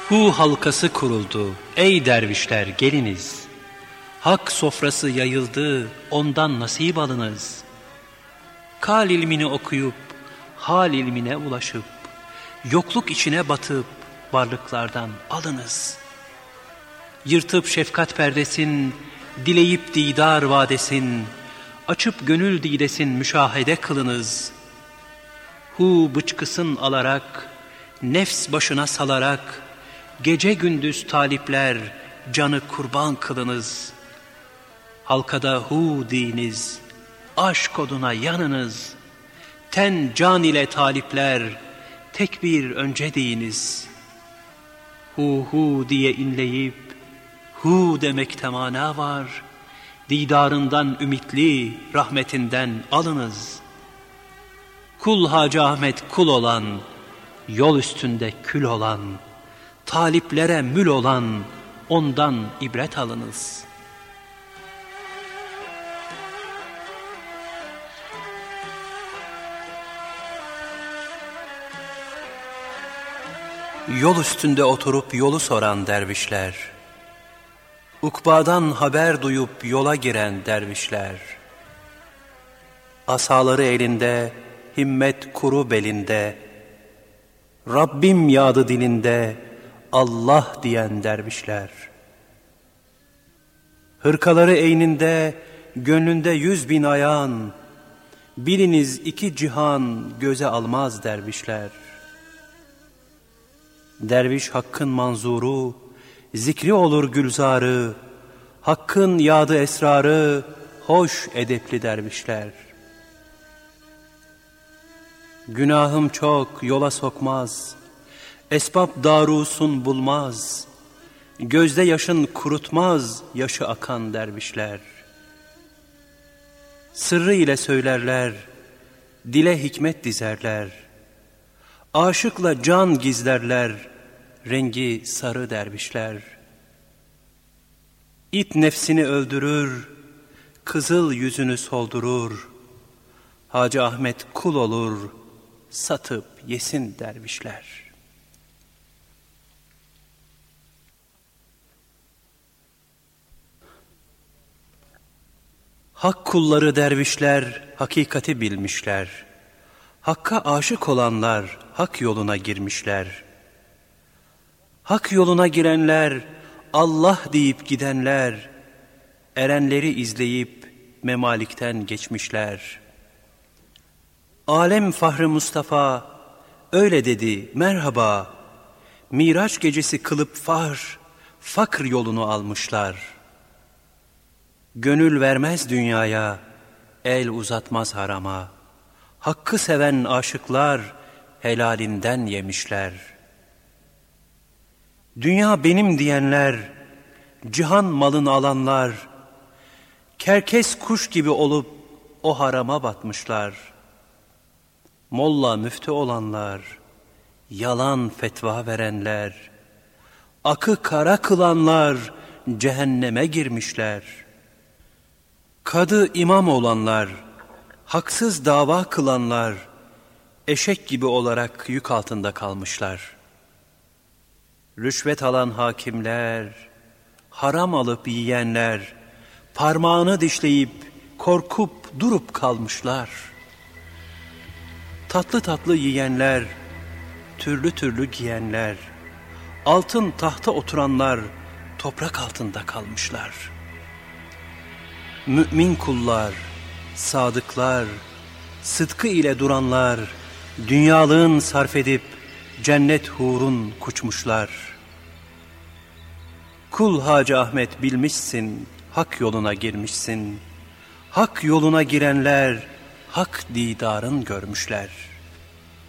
Hu halkası kuruldu, ey dervişler geliniz. Hak sofrası yayıldı, ondan nasip alınız. Kal ilmini okuyup, hal ilmine ulaşıp, yokluk içine batıp, varlıklardan alınız. Yırtıp şefkat perdesin, dileyip didar vadesin, açıp gönül didesin müşahede kılınız. Hu bıçkısın alarak, nefs başına salarak, gece gündüz talipler, canı kurban kılınız. Halkada hu diniz, aşk oduna yanınız. Ten can ile talipler, tekbir önce deyiniz. Hu hu diye inleyip, hu demekte mana var. Didarından ümitli, rahmetinden alınız. Kul Hacı Ahmet kul olan, yol üstünde kül olan, taliplere mül olan, ondan ibret alınız. Yol üstünde oturup yolu soran dervişler, ukbadan haber duyup yola giren dervişler, asaları elinde, himmet kuru belinde, Rabbim yadı dilinde, Allah diyen dervişler, hırkaları eyninde, gönlünde 100.000 ayağın, biliniz 2 cihan göze almaz dervişler. Derviş hakkın manzuru, zikri olur gülzarı, hakkın yadı esrarı, hoş edepli dervişler. Günahım çok yola sokmaz, esbab darusun bulmaz, gözde yaşın kurutmaz yaşı akan dervişler. Sırrı ile söylerler, dile hikmet dizerler, aşıkla can gizlerler, rengi sarı dervişler. İt nefsini öldürür, kızıl yüzünü soldurur, Hacı Ahmet kul olur, satıp yesin dervişler. Hak kulları dervişler hakikati bilmişler. Hakka aşık olanlar hak yoluna girmişler. Hak yoluna girenler, Allah deyip gidenler, erenleri izleyip memalikten geçmişler. Alem Fahri Mustafa öyle dedi merhaba, Miraç gecesi kılıp fakr yolunu almışlar. Gönül vermez dünyaya, el uzatmaz harama, hakkı seven aşıklar helalinden yemişler. Dünya benim diyenler, cihan malını alanlar, kerkes kuş gibi olup o harama batmışlar. Molla müftü olanlar, yalan fetva verenler, akı kara kılanlar cehenneme girmişler. Kadı imam olanlar, haksız dava kılanlar, eşek gibi olarak yük altında kalmışlar. Rüşvet alan hakimler, haram alıp yiyenler, parmağını dişleyip korkup durup kalmışlar. Tatlı tatlı yiyenler, türlü türlü giyenler, altın tahta oturanlar toprak altında kalmışlar. Mümin kullar, sadıklar, sıdkı ile duranlar, dünyalığın sarf edip cennet hurun kuçmuşlar. Kul Hacı Ahmet bilmişsin, hak yoluna girmişsin. Hak yoluna girenler, hak didarın görmüşler.